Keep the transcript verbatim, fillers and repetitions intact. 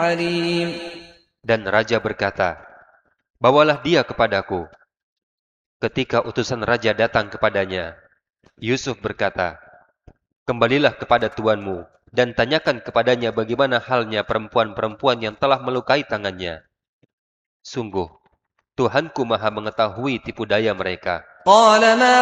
عليم. Dan raja berkata, bawalah dia kepadaku. Ketika utusan raja datang kepadanya, Yusuf berkata, kembalilah kepada tuanmu dan tanyakan kepadanya bagaimana halnya perempuan-perempuan yang telah melukai tangannya. Sungguh, Tuhanku maha mengetahui tipu daya mereka. قال ما